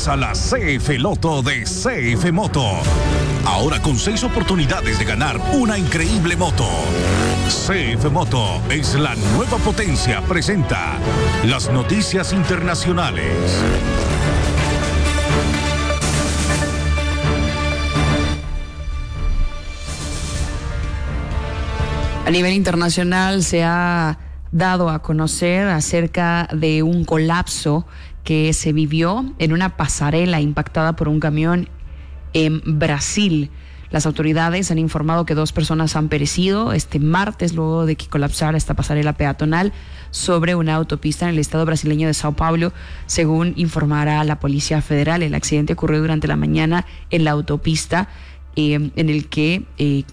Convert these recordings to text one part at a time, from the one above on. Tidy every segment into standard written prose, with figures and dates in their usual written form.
Regresa la CF Loto de CF Moto. Ahora con 6 oportunidades de ganar una increíble moto. CF Moto es la nueva potencia. Presenta las noticias internacionales. A nivel internacional se ha dado a conocer acerca de un colapso que se vivió en una pasarela impactada por un camión en Brasil. Las autoridades han informado que 2 personas han perecido este martes luego de que colapsara esta pasarela peatonal sobre una autopista en el estado brasileño de Sao Paulo, según informará la Policía Federal. El accidente ocurrió durante la mañana en la autopista en el que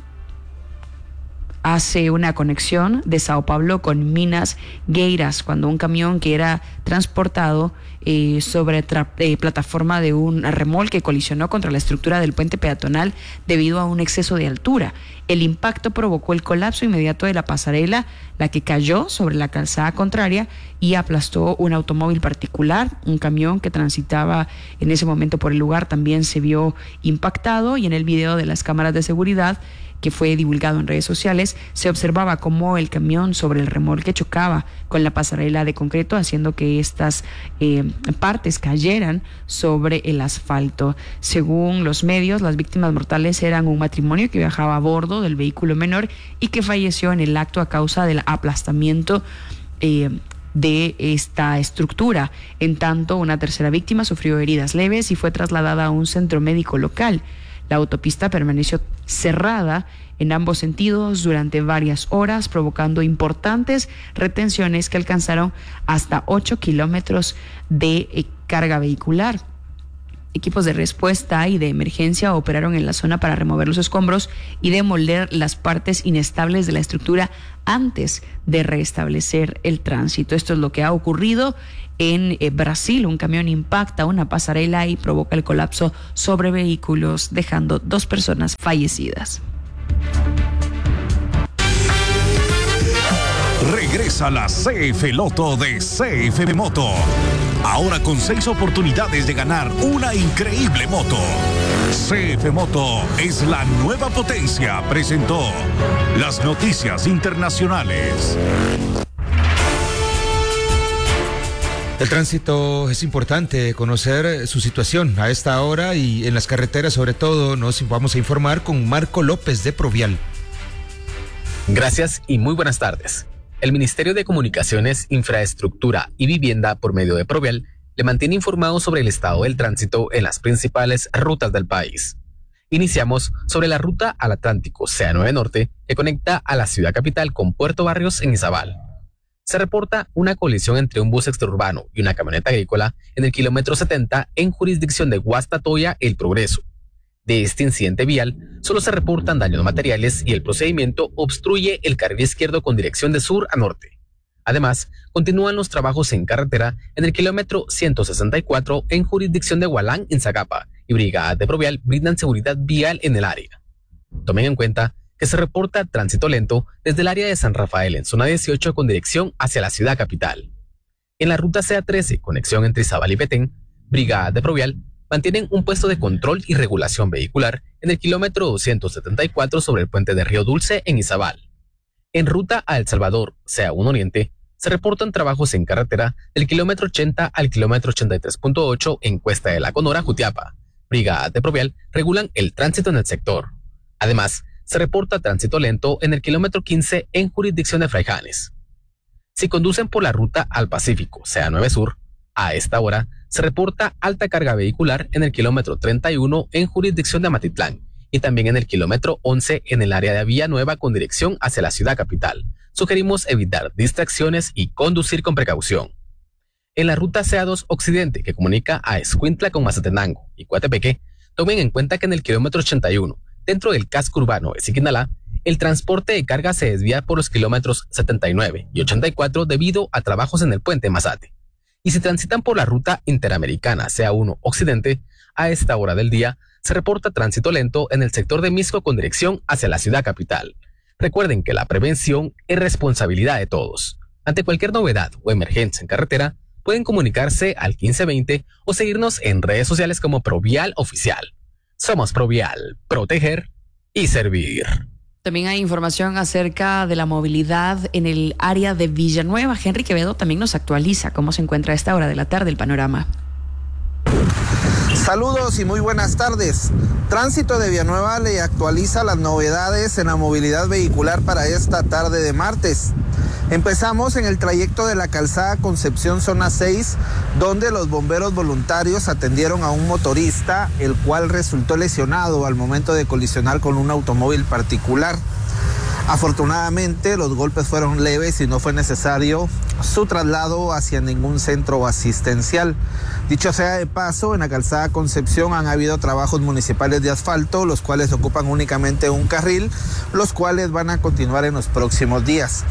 hace una conexión de Sao Paulo con Minas Gerais, cuando un camión que era transportado sobre plataforma de un remolque colisionó contra la estructura del puente peatonal debido a un exceso de altura. El impacto provocó el colapso inmediato de la pasarela, la que cayó sobre la calzada contraria y aplastó un automóvil particular. Un camión que transitaba en ese momento por el lugar también se vio impactado, y en el video de las cámaras de seguridad que fue divulgado en redes sociales, se observaba cómo el camión sobre el remolque chocaba con la pasarela de concreto, haciendo que estas partes cayeran sobre el asfalto. Según los medios, las víctimas mortales eran un matrimonio que viajaba a bordo del vehículo menor y que falleció en el acto a causa del aplastamiento de esta estructura. En tanto, una tercera víctima sufrió heridas leves y fue trasladada a un centro médico local. La autopista permaneció cerrada en ambos sentidos durante varias horas, provocando importantes retenciones que alcanzaron hasta 8 kilómetros de carga vehicular. Equipos de respuesta y de emergencia operaron en la zona para remover los escombros y demoler las partes inestables de la estructura antes de restablecer el tránsito. Esto es lo que ha ocurrido en Brasil. Un camión impacta una pasarela y provoca el colapso sobre vehículos, dejando 2 personas fallecidas. Regresa la CF Loto de CF Moto. Ahora con 6 oportunidades de ganar una increíble moto. CF Moto es la nueva potencia. Presentó las noticias internacionales. El tránsito es importante conocer su situación a esta hora y en las carreteras, sobre todo. Nos vamos a informar con Marco López de Provial. Gracias y muy buenas tardes. El Ministerio de Comunicaciones, Infraestructura y Vivienda, por medio de Provial, le mantiene informado sobre el estado del tránsito en las principales rutas del país. Iniciamos sobre la ruta al Atlántico CA9 Norte, que conecta a la ciudad capital con Puerto Barrios en Izabal. Se reporta una colisión entre un bus extraurbano y una camioneta agrícola en el kilómetro 70 en jurisdicción de Guastatoya, El Progreso. De este incidente vial, solo se reportan daños materiales y el procedimiento obstruye el carril izquierdo con dirección de sur a norte. Además, continúan los trabajos en carretera en el kilómetro 164 en jurisdicción de Hualán, en Zacapa, y brigadas de Provial brindan seguridad vial en el área. Tomen en cuenta que se reporta tránsito lento desde el área de San Rafael en zona 18 con dirección hacia la ciudad capital. En la ruta CA13, conexión entre Izabal y Petén, brigadas de Provial mantienen un puesto de control y regulación vehicular en el kilómetro 274 sobre el puente de Río Dulce en Izabal. En ruta a El Salvador, CA1 Oriente, se reportan trabajos en carretera del kilómetro 80 al kilómetro 83.8 en Cuesta de la Conora, Jutiapa. Brigadas de Provial regulan el tránsito en el sector. Además, se reporta tránsito lento en el kilómetro 15 en jurisdicción de Fraijanes. Si conducen por la ruta al Pacífico, CA9 Sur, a esta hora se reporta alta carga vehicular en el kilómetro 31 en jurisdicción de Amatitlán y también en el kilómetro 11 en el área de Villanueva con dirección hacia la ciudad capital. Sugerimos evitar distracciones y conducir con precaución. En la ruta CA2 Occidente, que comunica a Escuintla con Mazatenango y Coatepeque, tomen en cuenta que en el kilómetro 81, dentro del casco urbano de Siquinalá, el transporte de carga se desvía por los kilómetros 79 y 84 debido a trabajos en el puente Mazate. Y si transitan por la ruta interamericana CA1 Occidente, a esta hora del día se reporta tránsito lento en el sector de Misco con dirección hacia la ciudad capital. Recuerden que la prevención es responsabilidad de todos. Ante cualquier novedad o emergencia en carretera, pueden comunicarse al 1520 o seguirnos en redes sociales como Provial Oficial. Somos Provial, proteger y servir. También hay información acerca de la movilidad en el área de Villanueva. Henry Quevedo también nos actualiza cómo se encuentra a esta hora de la tarde el panorama. Saludos y muy buenas tardes. Tránsito de Villanueva le actualiza las novedades en la movilidad vehicular para esta tarde de martes. Empezamos en el trayecto de la calzada Concepción Zona 6, donde los bomberos voluntarios atendieron a un motorista, el cual resultó lesionado al momento de colisionar con un automóvil particular. Afortunadamente, los golpes fueron leves y no fue necesario su traslado hacia ningún centro asistencial. Dicho sea de paso, en la calzada Concepción han habido trabajos municipales de asfalto, los cuales ocupan únicamente un carril, los cuales van a continuar en los próximos días.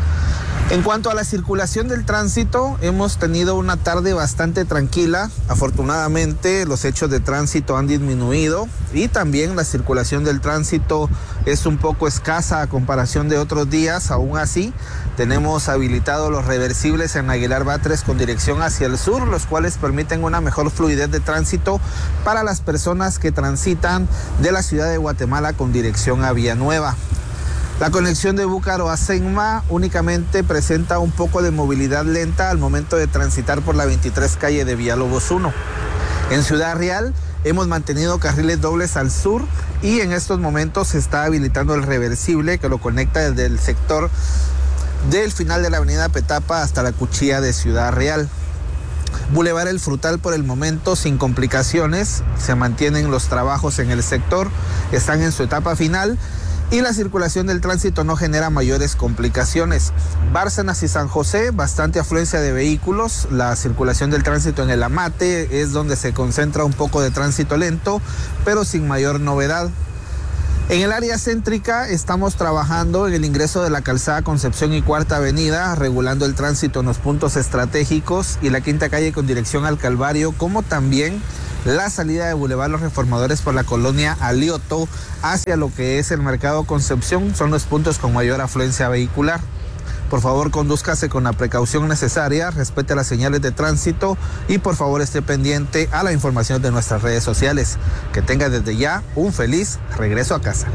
En cuanto a la circulación del tránsito, hemos tenido una tarde bastante tranquila. Afortunadamente, los hechos de tránsito han disminuido y también la circulación del tránsito es un poco escasa a comparación de otros días. Aún así, tenemos habilitados los reversibles en Aguilar Batres con dirección hacia el sur, los cuales permiten una mejor fluidez de tránsito para las personas que transitan de la ciudad de Guatemala con dirección a Villanueva. La conexión de Búcaro a Senma únicamente presenta un poco de movilidad lenta al momento de transitar por la 23 calle de Villalobos 1. En Ciudad Real hemos mantenido carriles dobles al sur y en estos momentos se está habilitando el reversible que lo conecta desde el sector del final de la avenida Petapa hasta la Cuchilla de Ciudad Real. Boulevard El Frutal por el momento sin complicaciones, se mantienen los trabajos en el sector, están en su etapa final y la circulación del tránsito no genera mayores complicaciones. Bárcenas y San José, bastante afluencia de vehículos. La circulación del tránsito en el Amate es donde se concentra un poco de tránsito lento, pero sin mayor novedad. En el área céntrica estamos trabajando en el ingreso de la calzada Concepción y Cuarta Avenida, regulando el tránsito en los puntos estratégicos y la Quinta Calle con dirección al Calvario, como también la salida de Boulevard Los Reformadores por la colonia Alioto hacia lo que es el Mercado Concepción, son los puntos con mayor afluencia vehicular. Por favor, condúzcase con la precaución necesaria, respete las señales de tránsito y por favor esté pendiente a la información de nuestras redes sociales. Que tenga desde ya un feliz regreso a casa.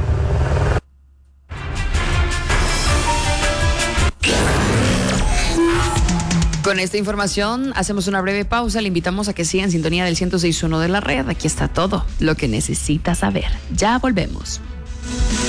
Con esta información hacemos una breve pausa. Le invitamos a que siga en sintonía del 106.1 de la red. Aquí está todo lo que necesita saber. Ya volvemos.